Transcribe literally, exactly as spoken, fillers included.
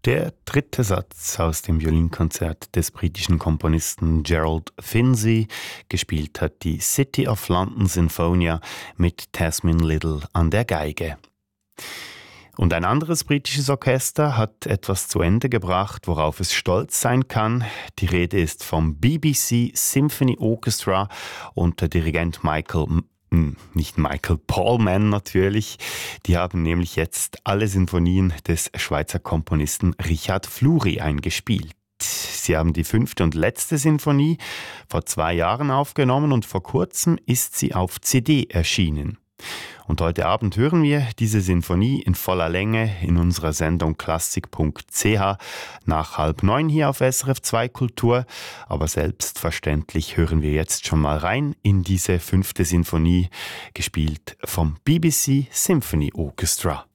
Der dritte Satz aus dem Violinkonzert des britischen Komponisten Gerald Finzi. Gespielt hat die City of London Sinfonia mit Tasmin Little an der Geige. Und ein anderes britisches Orchester hat etwas zu Ende gebracht, worauf es stolz sein kann. Die Rede ist vom B B C Symphony Orchestra unter Dirigent Michael Nicht Michael Paulman natürlich. Die haben nämlich jetzt alle Sinfonien des Schweizer Komponisten Richard Fluri eingespielt. Sie haben die fünfte und letzte Sinfonie vor zwei Jahren aufgenommen und vor kurzem ist sie auf C D erschienen. Und heute Abend hören wir diese Sinfonie in voller Länge in unserer Sendung klassik punkt c h nach halb neun hier auf S R F zwei Kultur. Aber selbstverständlich hören wir jetzt schon mal rein in diese fünfte Sinfonie, gespielt vom B B C Symphony Orchestra.